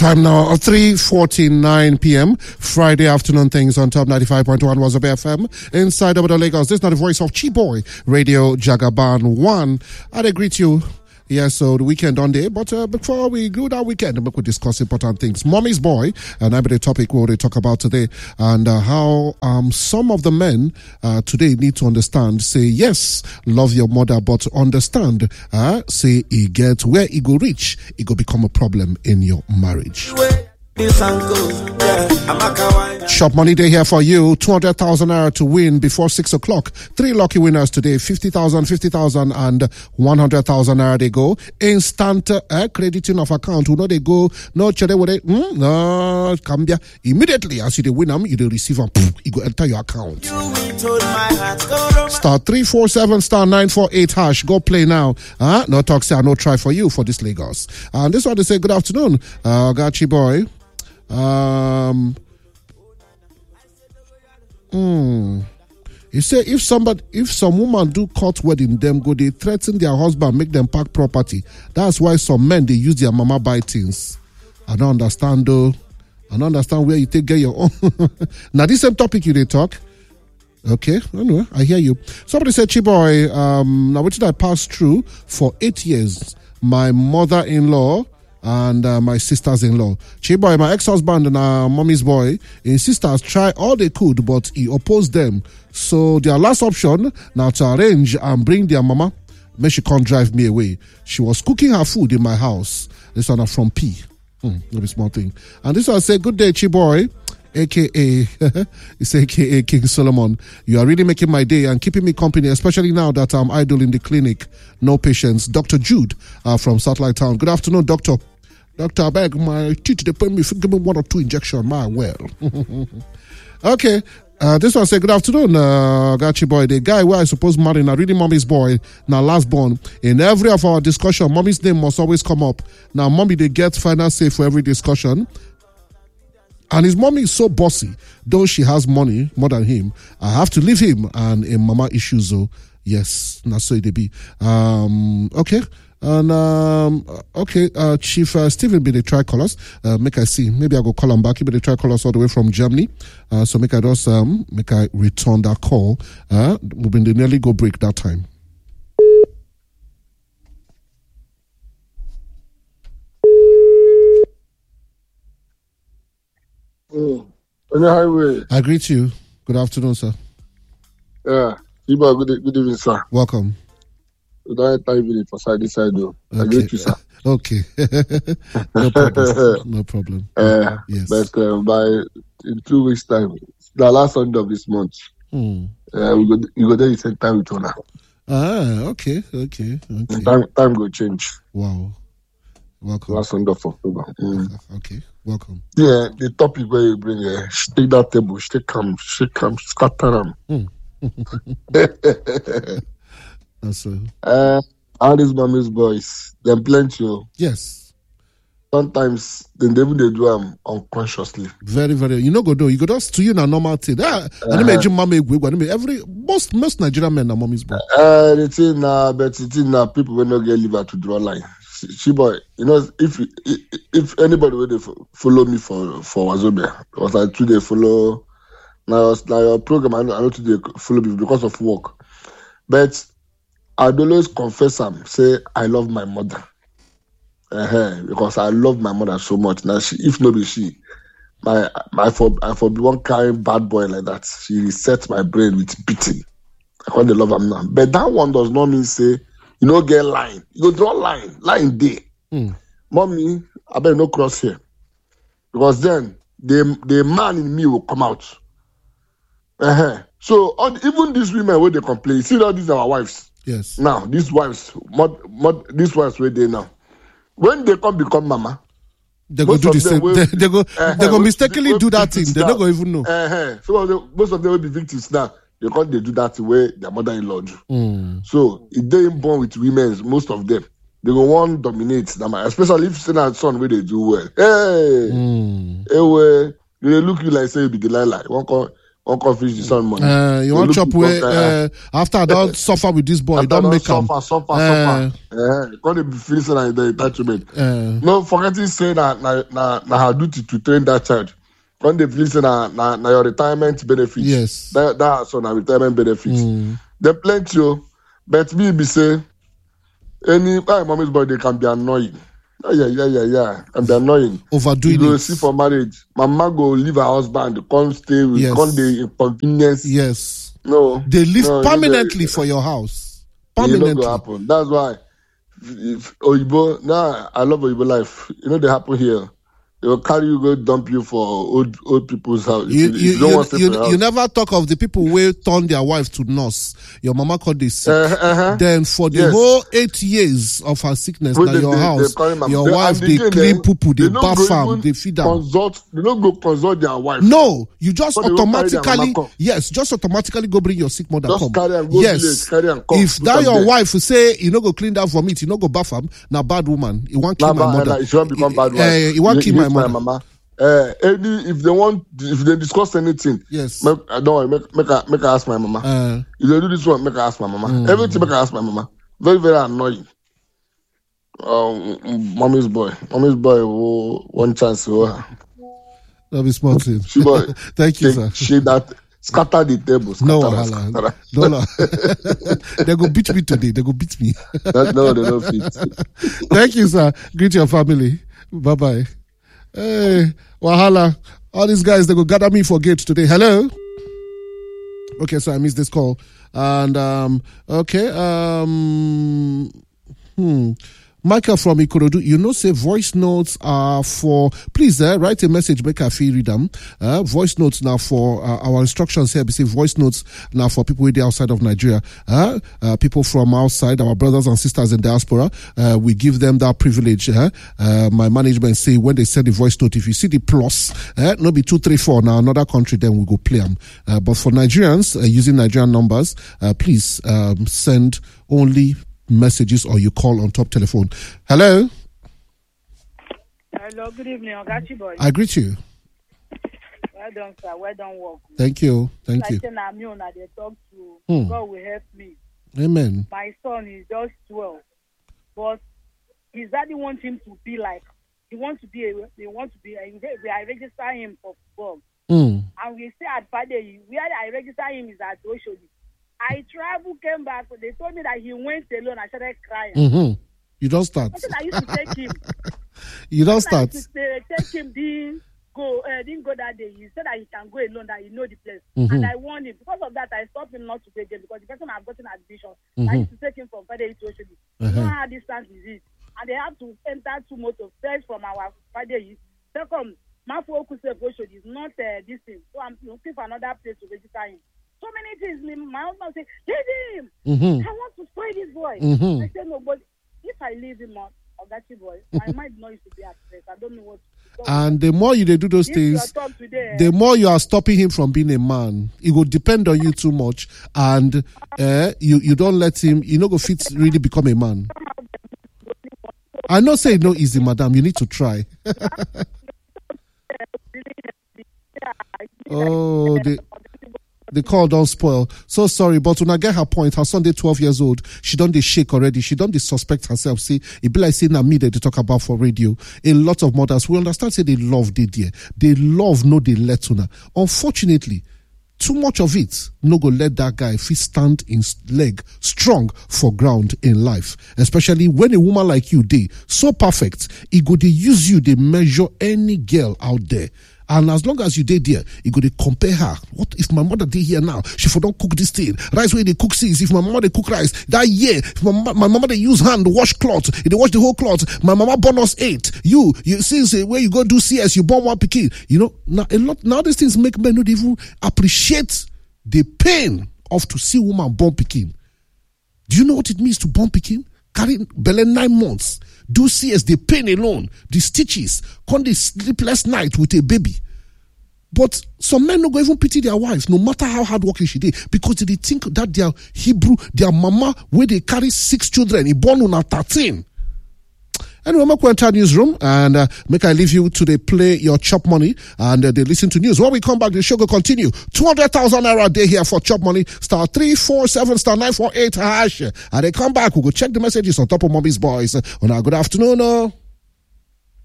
Time now, 3:49 p.m. Friday afternoon things on Top 95.1 was a BFM inside over the Lagos. This is not the voice of Chiboy Radio Jagaban 1. I greet you. Yeah, so the weekend on day, but before we do that weekend, we could discuss important things. Mommy's boy, and I'm the topic we'll talk about today, and how some of the men today need to understand, say, yes, love your mother, but understand, say, it gets where it go reach, it go become a problem in your marriage. Shop Money Day here for you. 200,000 naira to win before 6 o'clock. 3 lucky winners today. 50,000, 50,000 and 100,000 naira they go. Instant crediting of account. You know they go. No, no, Cambia. Immediately as you the win them, you the receive them. You go enter your account. Star 347 star 948 hash. Go play now. No talk say no try for you for this Lagos. And this one they say good afternoon. Gachi boy. You say if some woman do court wedding, them go they threaten their husband, make them pack property. That's why some men they use their mama buy things. I don't understand though. I don't understand where you take get your own. Now this same topic you they talk. Okay, anyway, I hear you. Somebody said, Chiboy, now what did I pass through for 8 years? My mother-in-law and my sisters-in-law. Chiboy, my ex-husband and mommy's boy, his sisters try all they could, but he opposed them. So their last option now to arrange and bring their mama. Make she can't drive me away. She was cooking her food in my house. This one from P. No be small thing. And this one say, good day, Chiboy. AKA, it's AKA King Solomon. You are really making my day and keeping me company, especially now that I'm idle in the clinic. No patience. Dr. Jude from Satellite Town. Good afternoon, doctor. Doctor, I beg my teeth, they put me, give me 1 or 2 injections, my well. Okay. This one say, good afternoon, Gachi boy. The guy where I suppose marry, now really mommy's boy, now last born. In every of our discussion, mommy's name must always come up. Now, mommy, they get final say for every discussion. And his mommy is so bossy, though she has money more than him. I have to leave him and a mama issues. So yes, that's so it be. Okay. And okay, Chief Stephen be the tricolors. Make I see. Maybe I go call him back. He be the tricolors all the way from Germany. So make I just make I return that call. We've been nearly go break that time. On the highway. I greet you. Good afternoon, sir. Yeah. Good evening, sir. Welcome. Good time for side this side though. Okay. I greet you, sir. Okay. No problem. No problem. Yes. But in 2 weeks' time, the last Sunday of this month, you go there the same time with Honor. Okay. Time go change. Wow. Welcome. Last Sunday of October. Okay. Welcome. Yeah, the topic where you bring, take that table, shake them, scatter them. That's all these mommy's boys, them plenty. Yes. Sometimes they even they do them unconsciously. Very, very. You know, go do. You go just to you na normal thing. Most Nigerian men are mommy's boy. The thing now, people will not get liver to draw line. She boy, you know, if anybody will follow me for Wazobia, because I today follow now your program. I know today follow me because of work, but I'd always confess say I love my mother, because I love my mother so much. Now if not be she, I for be one kind bad boy like that. She resets my brain with beating. I can't love her now, but that one does not mean say. You know, get line. You go draw line day. Mommy, I better no cross here. Because then the man in me will come out. So even these women where they complain, see now these are our wives. Yes. Now, these wives, these wives where they now. When they become mama, they go do the same. They go mistakenly do that thing. They don't go even know. So most of them will be victims now. Because they do that the way their mother-in-law do. So if they ain't born with women, most of them, they go want to dominate them, especially if it's a son where they do well. Hey, you look you like say you be Delilah. Uncle fish the son money. You want chop where after I don't suffer with this boy, don't make him suffer. When they be feeling the attachment. No, forgetting say na her duty to train that child. When they feel say na your retirement benefits. Yes. That's on a retirement benefits. They plenty, but me be say any mommy's boy they can be annoying. Yeah. And be annoying. Overdoing you go it. see for marriage. Mama go leave her husband, come stay with, come the inconvenience. Yes. No. They live permanently for your house. Permanently. It not go happen. That's why. If Oyibo, now I love Oyibo life. They happen here. They will carry you, go dump you for old people's house. You never talk of the people who turn their wife to nurse. Your mama called this sick. Then for the whole 8 years of her sickness, now your house, your wife, they clean poo-poo, they bath am, they feed am. They don't go consult their wife. No, you just automatically, just automatically go bring your sick mother just come. Carry and go village, carry and come. If that your wife will say, you no go clean that vomit, you no go bath am, now bad woman, you want kill my mother. She won't become bad wife. You want kill my mama. If they discuss anything, yes. Don't worry, make her ask my mama. If they do this one, make her ask my mama. Everything make her ask my mama. Very, very annoying. Mommy's boy, one chance. That'll be smart thing. Thank you, sir. She that scatter the table. Scatter. No. They go beat me today. They go beat me. No, they don't fit. Thank you, sir. Greet your family. Bye-bye. Hey, Wahala. All these guys, they go gather me for gate today. Hello? Okay, so I missed this call. And, Michael from Ikorodu, say voice notes are for, please write a message, make a feel read them. Voice notes now for our instructions here. We say voice notes now for people with the outside of Nigeria. People from outside, our brothers and sisters in diaspora, we give them that privilege. My management say when they send the voice note, if you see the plus, no be 234 now another country, then we go play them. But for Nigerians using Nigerian numbers, please send only messages or you call on top telephone. Hello. Hello, good evening, Ogachi boy. I greet you. Well done, sir. Well done, work. Thank you. They talk to God will help me. Amen. My son is just 12, but his daddy wants him to be like. We register him for football, and we say at Fade, where I register him is at Oshodi. I traveled, came back. They told me that he went alone. I started crying. You don't start. I used to take him. You don't start. Take him, didn't go that day. He said that he can go alone, that he know the place. And I warned him. Because of that, I stopped him not to go again because the person I've gotten admission. I used to take him from Friday to Oshodi. You know how distance is it? And they have to enter 2 motor first from our Friday. Second, Mafu Okusef Oshodi is not this thing. So I'm looking for another place to register him. So many things. My husband said, leave him. I want to spoil this boy. I said, no, but if I leave him out, Ogachi boy, my mind not used to be at rest. I don't know what to do. And the more you do those things, the more you are stopping him from being a man. It will depend on you too much. And you don't let him, go fit really become a man. I know say no easy, madam. You need to try. Oh, the call don't spoil. So sorry, but when I get her point, her son dey 12 years old, she done dey shake already. She done dey suspect herself. See, it be like saying na me they talk about for radio. A lot of mothers, we understand say they love they dear. They love no they let una. Unfortunately, too much of it no go let that guy fit stand in leg strong for ground in life. Especially when a woman like you dey so perfect, he go dey use you, they measure any girl out there. And as long as you dey there, you go to compare her. What if my mother dey here now? She for don't cook this thing. Rice where they cook seeds. If my mama they cook rice that year, if my mama they use hand to wash cloth. If they wash the whole cloth, my mama born us 8. You see where you go do CS, you born 1 pikin. Now these things make men not even appreciate the pain of to see woman born pikin. Do you know what it means to born pikin? Carry belle 9 months. Do CS, the pain alone, the stitches, come the sleepless night with a baby. But some men no go even pity their wives, no matter how hardworking she did, because they think that their Hebrew, their mama, where they carry 6 children, he born on 13. Anyway, make we enter newsroom and make I leave you to the play your chop money and they listen to news. When we come back, the show will continue. 200,000 naira a day here for chop money. Star 347 star 948 hash. And they come back, we go check the messages on top of Mommy's Boys. On our good afternoon.